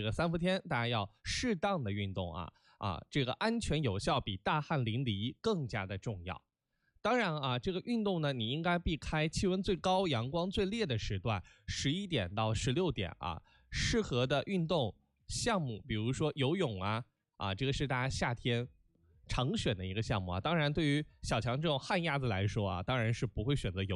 个3伏天大家要适当的运动这个安全有效比大汗淋漓更加的重要。当然这个运动呢，你应该避开气温最高、阳光最烈的时段，11点到16点适合的运动项目，比如说游泳这个是大家夏天常选的一个项目当然，对于小强这种旱鸭子来说当然是不会选择游